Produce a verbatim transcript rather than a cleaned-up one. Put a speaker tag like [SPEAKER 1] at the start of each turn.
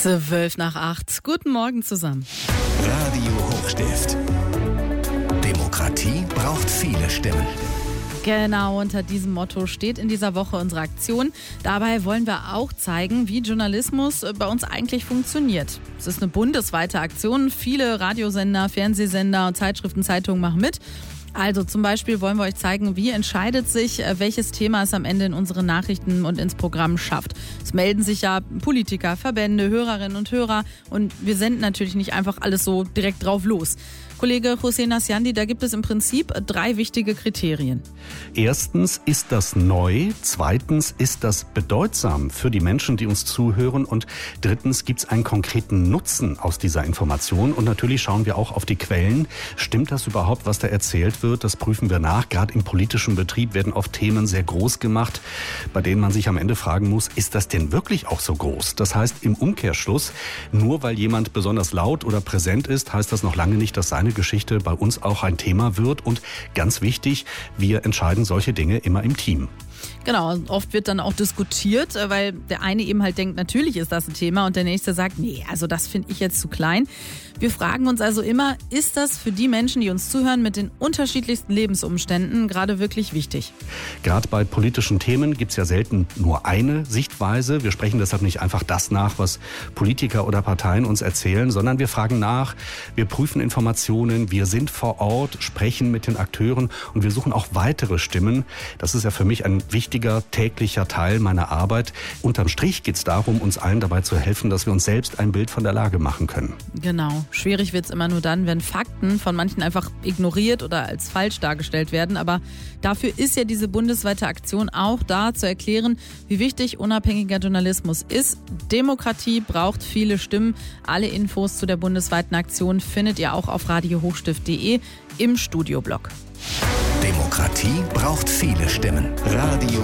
[SPEAKER 1] Zwölf nach acht. Guten Morgen zusammen.
[SPEAKER 2] Radio Hochstift. Demokratie braucht viele Stimmen.
[SPEAKER 1] Genau, unter diesem Motto steht in dieser Woche unsere Aktion. Dabei wollen wir auch zeigen, wie Journalismus bei uns eigentlich funktioniert. Es ist eine bundesweite Aktion. Viele Radiosender, Fernsehsender, Zeitschriften, Zeitungen machen mit. Also zum Beispiel wollen wir euch zeigen, wie entscheidet sich, welches Thema es am Ende in unsere Nachrichten und ins Programm schafft. Es melden sich ja Politiker, Verbände, Hörerinnen und Hörer und wir senden natürlich nicht einfach alles so direkt drauf los. Kollege José Nasciandi, da gibt es im Prinzip drei wichtige Kriterien.
[SPEAKER 3] Erstens, ist das neu? Zweitens, ist das bedeutsam für die Menschen, die uns zuhören? Und drittens, gibt es einen konkreten Nutzen aus dieser Information? Und natürlich schauen wir auch auf die Quellen. Stimmt das überhaupt, was da erzählt wird? Das prüfen wir nach. Gerade im politischen Betrieb werden oft Themen sehr groß gemacht, bei denen man sich am Ende fragen muss, ist das denn wirklich auch so groß? Das heißt im Umkehrschluss, nur weil jemand besonders laut oder präsent ist, heißt das noch lange nicht, dass seine Geschichte bei uns auch ein Thema wird. Und ganz wichtig, wir entscheiden solche Dinge immer im Team.
[SPEAKER 1] Genau, oft wird dann auch diskutiert, weil der eine eben halt denkt, natürlich ist das ein Thema und der nächste sagt, nee, also das finde ich jetzt zu klein. Wir fragen uns also immer, ist das für die Menschen, die uns zuhören, mit den unterschiedlichsten Lebensumständen gerade wirklich wichtig?
[SPEAKER 3] Gerade bei politischen Themen gibt es ja selten nur eine Sichtweise. Wir sprechen deshalb nicht einfach das nach, was Politiker oder Parteien uns erzählen, sondern wir fragen nach, wir prüfen Informationen, wir sind vor Ort, sprechen mit den Akteuren und wir suchen auch weitere Stimmen. Das ist ja für mich ein wichtiger täglicher Teil meiner Arbeit. Unterm Strich geht es darum, uns allen dabei zu helfen, dass wir uns selbst ein Bild von der Lage machen können.
[SPEAKER 1] Genau. Schwierig wird es immer nur dann, wenn Fakten von manchen einfach ignoriert oder als falsch dargestellt werden. Aber dafür ist ja diese bundesweite Aktion auch da, zu erklären, wie wichtig unabhängiger Journalismus ist. Demokratie braucht viele Stimmen. Alle Infos zu der bundesweiten Aktion findet ihr auch auf radio hochstift punkt de im Studioblog.
[SPEAKER 2] Demokratie braucht viele Stimmen. Radio